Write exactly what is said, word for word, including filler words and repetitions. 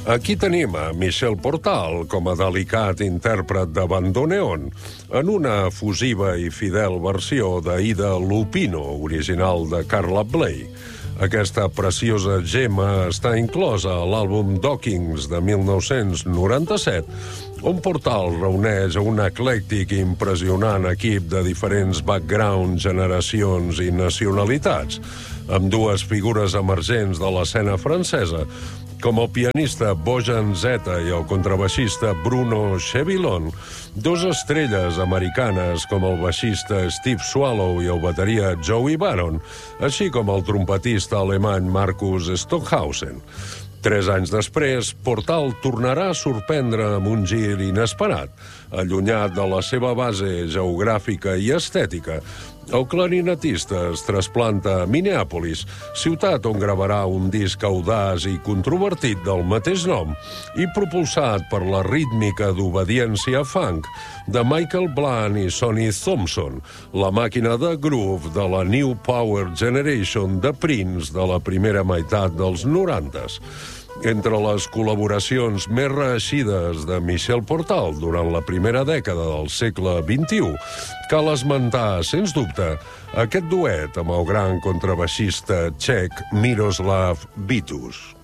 Aquí tenim a Michel Portal com a delicat intèrpret de bandoneon en una fusiva i fidel versió d'Ida Lupino, original de Carla Bley. Aquesta preciosa gemma està inclosa a l'àlbum Dockings de mil nou-cents noranta-set, on Portal reuneix a un eclèctic i impressionant equip de diferents backgrounds, generacions i nacionalitats, amb dues figures emergents de l'escena francesa, com el pianista Bojan Zeta i el contrabaixista Bruno Chevilon, dos estrelles americanes com el baixista Steve Swallow i el bateria Joey Baron, així com el trompetista alemany Markus Stockhausen. Tres anys després, Portal tornarà a sorprendre amb un gir inesperat, allunyat de la seva base geogràfica i estètica. El clarinetista es trasplanta a Minneapolis, ciutat on gravarà un disc audaç i controvertit del mateix nom i propulsat per la rítmica d'obediència funk de Michael Blunt i Sonny Thompson, la màquina de groove de la New Power Generation de Prince de la primera meitat dels norantes. Entre les col·laboracions més reeixides de Michel Portal durant la primera dècada del segle vint-i-u, cal esmentar, sens dubte, aquest duet amb el gran contrabaixista txec Miroslav Vitous.